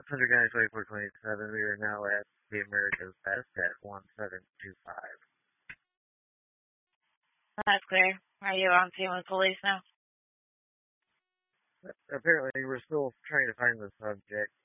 Thunder County 2427. We are now at the America's Best at 1725. That's clear. Are you on scene with police now? Apparently, we're still trying to find the subject.